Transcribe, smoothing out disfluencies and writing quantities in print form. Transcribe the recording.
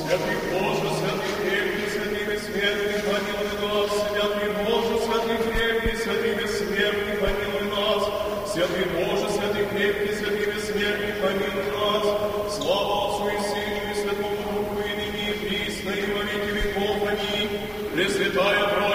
Святый Боже, святый крепкий, святый бессмертный, помилуй нас. Святый Боже, святый крепкий, святый бессмертный, помилуй нас. Святый Боже, святый крепкий, святый бессмертный, помилуй нас. Слава Отцу и Сыну и Святому Духу, и ныне и присно, и во веки веков. Аминь. Пресвятая Троица,